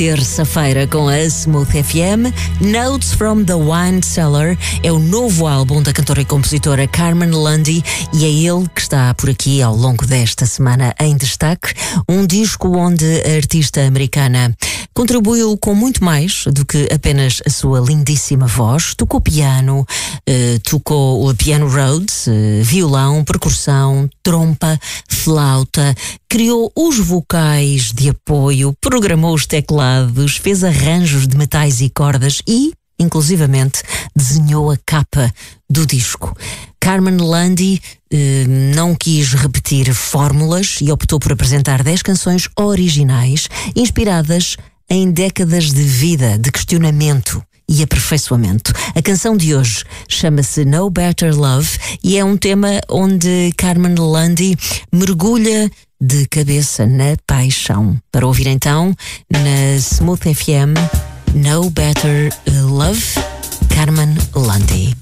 Terça-feira com a Smooth FM, Notes from the Wine Cellar é o novo álbum da cantora e compositora Carmen Lundy e é ele que está por aqui ao longo desta semana em destaque. Um disco onde a artista americana contribuiu com muito mais do que apenas a sua lindíssima voz. Tocou piano, tocou o piano Rhodes, violão, percussão, trompa, flauta, criou os vocais de apoio, programou os teclados, fez arranjos de metais e cordas e, inclusivamente, desenhou a capa do disco. Carmen Lundy não quis repetir fórmulas e optou por apresentar 10 canções originais, inspiradas em décadas de vida, de questionamento e aperfeiçoamento. A canção de hoje chama-se No Better Love e é um tema onde Carmen Lundy mergulha de cabeça na paixão. Para ouvir então, na Smooth FM, No Better Love, Carmen Lundy.